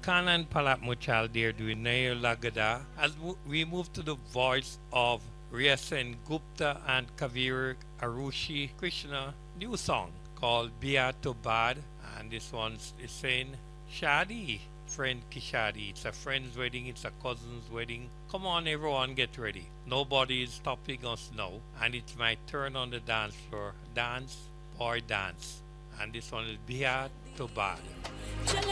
Khan and Palat Muchal there doing Nair Lagada. As we move to the voice of Riasen Gupta and Kavir Arushi Krishna, new song called Bia to Bad, and this one is saying Shadi, friend Kishadi. It's a friend's wedding, it's a cousin's wedding. Come on, everyone, get ready. Nobody is stopping us now, and it's my turn on the dance floor. Dance, boy, dance. And this one is Bia to Bad.